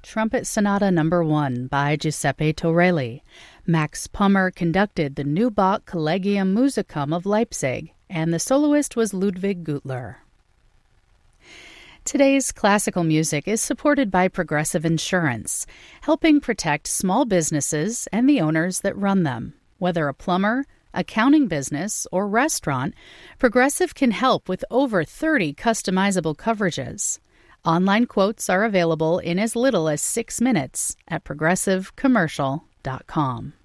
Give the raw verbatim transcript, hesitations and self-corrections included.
Trumpet Sonata Number one by Giuseppe Torelli. Max Pummer conducted the Neubach Collegium Musicum of Leipzig, and the soloist was Ludwig Gutler. Today's classical music is supported by Progressive Insurance, helping protect small businesses and the owners that run them. Whether a plumber, accounting business, or restaurant, Progressive can help with over thirty customizable coverages. Online quotes are available in as little as six minutes at progressive commercial dot com.